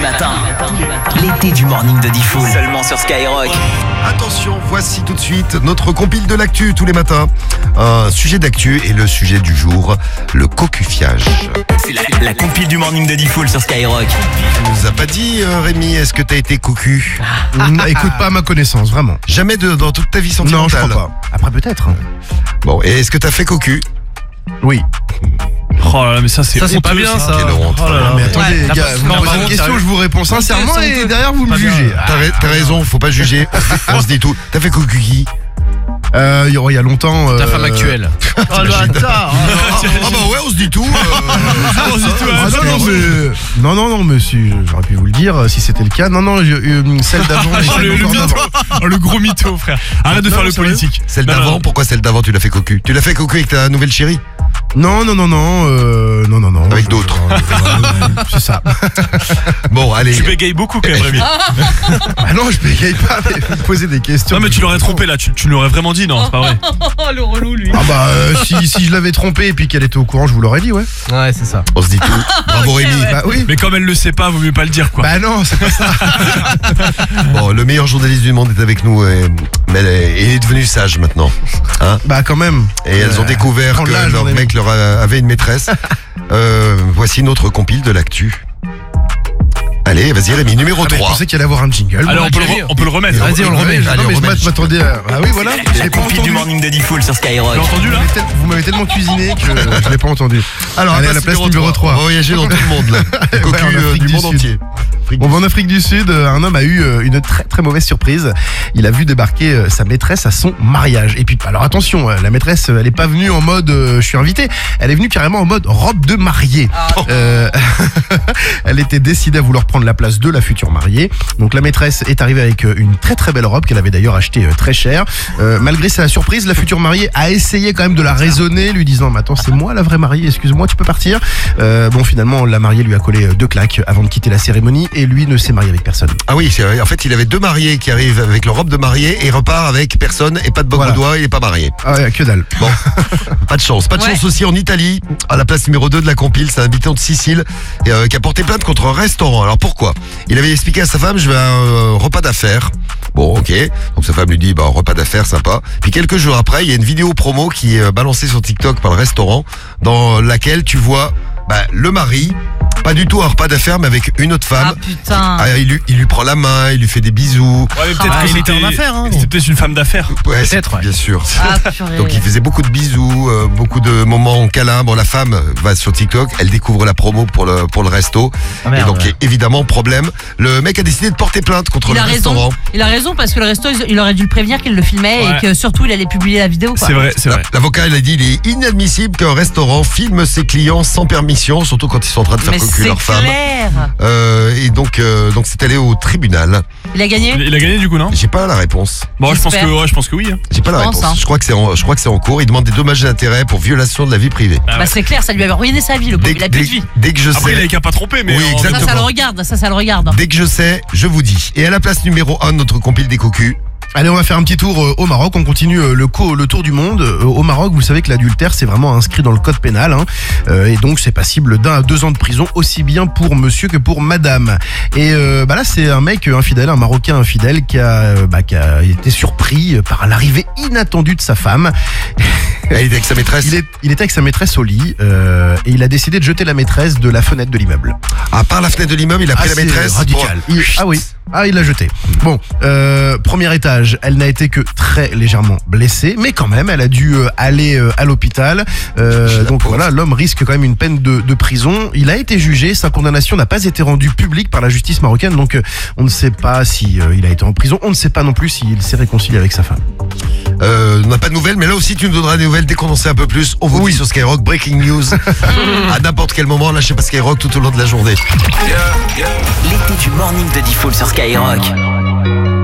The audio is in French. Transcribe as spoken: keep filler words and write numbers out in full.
matins. L'été du morning de Diffoul. Seulement sur Skyrock. Attention, voici tout de suite notre compile de l'actu tous les matins. Un sujet d'actu et le sujet du jour, le cocufiage. C'est la, la compile du morning de Diffoul sur Skyrock. Tu nous as pas dit, euh, Rémi, est-ce que t'as été cocu? Non, écoute pas à ma connaissance, vraiment. Jamais de, dans toute ta vie Non, sentimentale? je crois pas. Après, peut-être. hein. Bon, et est-ce que t'as fait cocu? Oui. Oh là là, mais ça c'est Ça, c'est honteux, pas bien, ça. Quelle honte. Oh là là. Mais attendez, Ouais, les t'as gars, pas- vous me non, posez vraiment, une question, sérieux. je vous réponds sincèrement Honteux, et honteux. derrière vous me Pas bien. jugez. T'as, ra- t'as raison, faut pas juger. On se dit tout. T'as fait cocu qui? Euh, il y a- il y a longtemps. euh, Ta femme actuelle. Oh le bâtard. Ah bah ouais, on se dit tout. euh, On se dit tout, Ah, hein, non, c'est non, drôle. mais... non, non, non, monsieur, j'aurais pu vous le dire euh, si c'était le cas. Non, non, je- euh, celle d'avant. Oh, celle le, le encore mytho. d'avant. Oh, le gros mytho, frère. Arrête de Non, faire le sérieux politique. Celle Non, d'avant, non. pourquoi celle d'avant tu l'as fait cocu? Tu l'as fait cocu avec ta nouvelle chérie? Non, non, non, non, euh, non, non, non. Avec je- d'autres. euh, C'est ça. Bon, allez. Tu bégayes beaucoup quand même, Rémi. Ah non, je bégaye pas, mais vous me posez des questions. Non, mais tu l'aurais trompé là, tu, tu l'aurais vraiment dit, non, c'est pas vrai. Oh, le relou, lui. Ah bah, euh, si, si je l'avais trompé et puis qu'elle était au courant, je vous l'aurais dit, ouais. Ouais, c'est ça. On se dit tout. Bravo Ok, Rémi. ouais. Bah oui. Mais comme elle le sait pas, vaut mieux pas le dire, quoi. Bah non, c'est pas ça. Bon, le meilleur journaliste du monde est avec nous, et, mais elle est, elle est devenue sage maintenant. Hein, Bah quand même. et elles ont Euh, découvert prends que l'âge, leur mon ami. mec leur a- avait une maîtresse. Euh, voici notre compile de l'actu. Allez, vas-y Rémi, numéro Ah, mais je trois. pensais qu'il allait avoir un jingle. Alors Bon, on peut, le, déjà re- vu. on peut le remettre. Vas-y, on le remet. Non, Allez, mais on je remet. m'att- m'attendais à... Ah oui, voilà. Je La l'ai pas compile du entendu. morning de Diffoul sur Skyrock. Tu l'as entendu là Vous m'avez tel- Vous m'avez tellement cuisiné que je l'ai pas entendu. Alors, Allez, à la place numéro On trois. va voyager dans tout le monde, là. Les cocus, en euh, Afrique du du monde Sud. entier. Afrique Bon, du bah, en Afrique du Sud, euh, un homme a eu euh, une très très mauvaise surprise. Il a vu débarquer euh, sa maîtresse à son mariage. Et puis, alors attention, euh, la maîtresse, euh, elle est pas venue en mode euh, je suis invité. Elle est venue carrément en mode robe de mariée. Euh, elle était décidée à vouloir prendre la place de la future mariée. Donc la maîtresse est arrivée avec euh, une très très belle robe qu'elle avait d'ailleurs achetée euh, très cher. Euh, malgré sa surprise, la future mariée a essayé quand même de la raisonner, lui disant mais attends, c'est moi la vraie mariée, excuse-moi, tu peux partir. Euh, bon, finalement, la mariée lui a collé euh, deux claques avant de quitter la cérémonie et lui ne s'est marié avec personne. Ah oui, c'est vrai. En fait, il avait deux mariés qui arrivent avec leur robe de mariée et repart avec personne et pas de boc Voilà. au doigt, il est pas marié. Ah ouais, que dalle. Bon, pas de chance. Pas de Ouais. chance aussi en Italie. À la place numéro deux de la compile, c'est un habitant de Sicile et, euh, qui a porté plainte contre un restaurant. Alors pourquoi? Il avait expliqué à sa femme, je vais à un euh, repas d'affaires. Bon, ok. Donc sa femme lui dit, bah repas d'affaires, sympa. Puis quelques jours après, il y a une vidéo promo qui est euh, balancée sur TikTok par le restaurant, dans laquelle tu vois bah, le mari, pas du tout un repas d'affaires, mais avec une autre femme. Ah putain. Ah, il, lui, il lui prend la main, il lui fait des bisous. Ouais, mais peut-être Ah, que il était c'était en affaires, hein. C'était peut-être une femme d'affaires. Ouais, Peut-être, c'est- ouais. bien sûr. Ah, purée. Donc il faisait beaucoup de bisous, euh, beaucoup de moments en câlin. Bon, la femme va sur TikTok, elle découvre la promo pour le pour le resto. Ah, merde, et donc ouais. évidemment problème. Le mec a décidé de porter plainte contre Il le a raison. restaurant. Il a raison parce que le resto, il aurait dû le prévenir qu'il le filmait Ouais. et que surtout il allait publier la vidéo. Quoi. C'est vrai, c'est vrai. L'avocat, il a dit, il est inadmissible qu'un restaurant filme ses clients sans permission, surtout quand ils sont en train de faire Mais cocu c'est leur femme. clair. Euh, et donc, euh, donc c'est allé au tribunal. Il a gagné. Il, il a gagné du coup, non? J'ai pas la réponse. Bon, je pense que, J'espère. ouais, je pense que oui. hein. J'ai pas la Je pense, réponse. hein. Je crois que c'est en, je crois que c'est en cours. Il demande des dommages et intérêts pour violation de la vie privée. Ah Bah ouais. c'est clair, ça lui avait ruiné sa vie le pauvre. Dès, Il a dès- plus de vie. dès que je Après, il sais, avait qu'à pas tromper, mais. Oui, en- exactement. Ça, ça le regarde. Ça, ça le regarde. dès que je sais, je vous dis. Et à la place numéro un de notre compile des cocus, Allez, on va faire un petit tour euh, au Maroc. On continue euh, le, co- le tour du monde. Euh, au Maroc, vous savez que l'adultère, c'est vraiment inscrit dans le code pénal. Hein. Euh, et donc, c'est passible d'un à deux ans de prison, aussi bien pour monsieur que pour madame. Et euh, bah là, c'est un mec infidèle, un Marocain infidèle, qui a, euh, bah, qui a été surpris par l'arrivée inattendue de sa femme. il est avec sa maîtresse. Il, est, il était avec sa maîtresse au lit euh, et il a décidé de jeter la maîtresse de la fenêtre de l'immeuble. À part la fenêtre de l'immeuble, il a pris Ah, la maîtresse. c'est radical. Bon. Il- ah oui. Ah, il l'a jeté. Bon, euh, premier étage, elle n'a été que très légèrement blessée, mais quand même, elle a dû euh, aller euh, à l'hôpital. Euh, La donc pauvre. voilà, l'homme risque quand même une peine de, de prison. Il a été jugé, sa condamnation n'a pas été rendue publique par la justice marocaine, donc euh, on ne sait pas si euh, il a été en prison. On ne sait pas non plus s'il s'est réconcilié avec sa femme. Euh, on n'a pas de nouvelles, mais là aussi tu nous donneras des nouvelles dès qu'on en sait un peu plus. On vous dit sur Skyrock, breaking news. À n'importe quel moment, lâchez pas Skyrock tout au long de la journée. L'été du morning de Diffoul sur Skyrock.